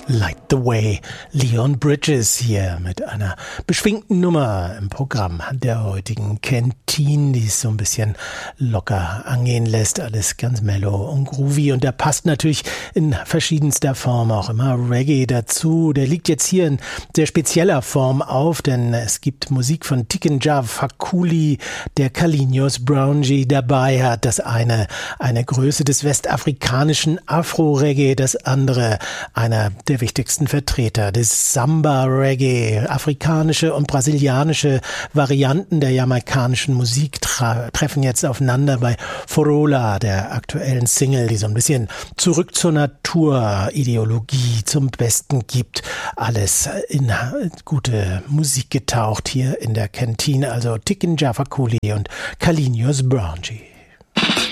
Light the Way, Leon Bridges hier mit einer beschwingten Nummer im Programm der heutigen Kantine, die es so ein bisschen locker angehen lässt, alles ganz mellow und groovy, und da passt natürlich in verschiedenster Form auch immer Reggae dazu. Der liegt jetzt hier in sehr spezieller Form auf, denn es gibt Musik von Tiken Jah Fakoly, der Carlinhos Brownjee dabei hat, das eine Größe des westafrikanischen Afro-Reggae, das andere einer der wichtigsten Vertreter des Samba-Reggae. Afrikanische und brasilianische Varianten der jamaikanischen Musik treffen jetzt aufeinander bei Forola, der aktuellen Single, die so ein bisschen zurück zur Naturideologie zum Besten gibt. Alles in gute Musik getaucht hier in der Kantine, also Tiken Jah Fakoly und Carlinhos Brownjee.